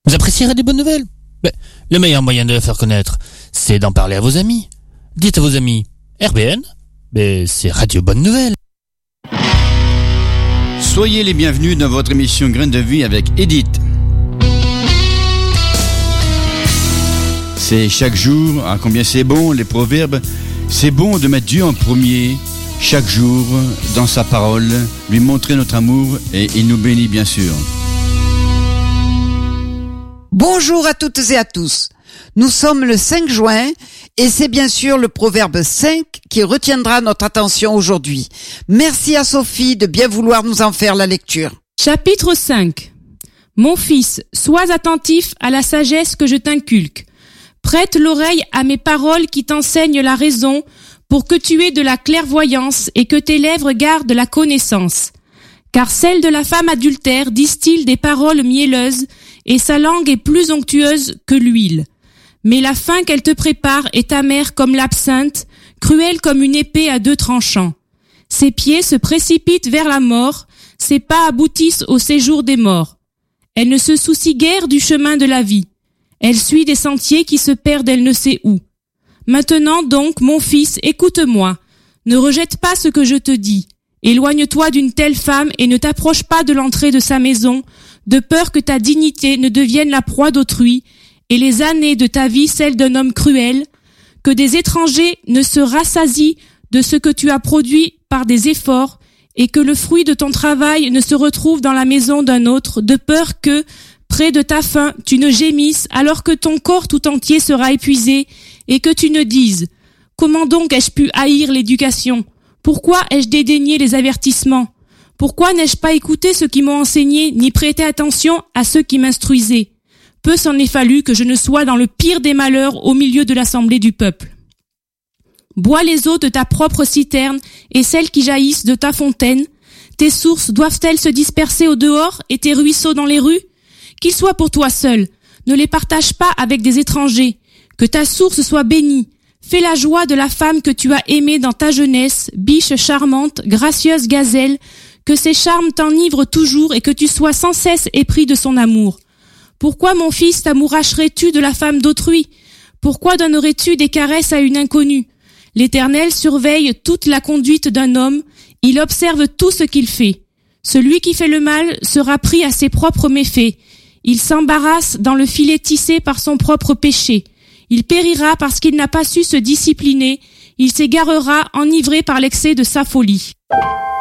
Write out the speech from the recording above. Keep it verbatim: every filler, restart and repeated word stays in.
Vous apprécierez des bonnes nouvelles. Mais le meilleur moyen de les faire connaître, c'est d'en parler à vos amis. Dites à vos amis, R B N, mais c'est Radio Bonne Nouvelle. Soyez les bienvenus dans votre émission Graines de Vie avec Edith. C'est chaque jour, ah combien c'est bon, les proverbes. C'est bon de mettre Dieu en premier, chaque jour, dans sa parole, lui montrer notre amour et il nous bénit bien sûr. Bonjour à toutes et à tous. Nous sommes le cinq juin et c'est bien sûr le proverbe cinq qui retiendra notre attention aujourd'hui. Merci à Sophie de bien vouloir nous en faire la lecture. Chapitre cinq. Mon fils, sois attentif à la sagesse que je t'inculque. Prête l'oreille à mes paroles qui t'enseignent la raison pour que tu aies de la clairvoyance et que tes lèvres gardent la connaissance. Car celle de la femme adultère distille des paroles mielleuses et sa langue est plus onctueuse que l'huile. Mais la fin qu'elle te prépare est amère comme l'absinthe, cruelle comme une épée à deux tranchants. Ses pieds se précipitent vers la mort, ses pas aboutissent au séjour des morts. Elle ne se soucie guère du chemin de la vie. Elle suit des sentiers qui se perdent elle ne sait où. Maintenant donc, mon fils, écoute-moi. Ne rejette pas ce que je te dis. Éloigne-toi d'une telle femme et ne t'approche pas de l'entrée de sa maison, de peur que ta dignité ne devienne la proie d'autrui, et les années de ta vie celles d'un homme cruel, que des étrangers ne se rassasient de ce que tu as produit par des efforts, et que le fruit de ton travail ne se retrouve dans la maison d'un autre, de peur que, près de ta faim, tu ne gémisses alors que ton corps tout entier sera épuisé, et que tu ne dises « Comment donc ai-je pu haïr l'éducation ? Pourquoi ai-je dédaigné les avertissements ? Pourquoi n'ai-je pas écouté ceux qui m'ont enseigné, ni prêté attention à ceux qui m'instruisaient ? Peu s'en est fallu que je ne sois dans le pire des malheurs au milieu de l'assemblée du peuple. Bois les eaux de ta propre citerne et celles qui jaillissent de ta fontaine. Tes sources doivent-elles se disperser au dehors et tes ruisseaux dans les rues ? Qu'ils soient pour toi seul, ne les partage pas avec des étrangers. Que ta source soit bénie. Fais la joie de la femme que tu as aimée dans ta jeunesse, biche charmante, gracieuse gazelle, que ses charmes t'enivrent toujours et que tu sois sans cesse épris de son amour. Pourquoi, mon fils, t'amouracherais-tu de la femme d'autrui ? Pourquoi donnerais-tu des caresses à une inconnue ? L'Éternel surveille toute la conduite d'un homme, il observe tout ce qu'il fait. Celui qui fait le mal sera pris à ses propres méfaits. Il s'embarrasse dans le filet tissé par son propre péché. Il périra parce qu'il n'a pas su se discipliner. Il s'égarera enivré par l'excès de sa folie.